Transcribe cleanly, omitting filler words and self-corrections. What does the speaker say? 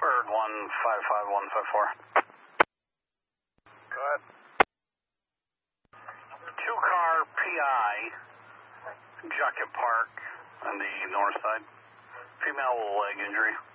Bird 155154. Go ahead. 2-car PI, Jockey Park on the north side. Female leg injury.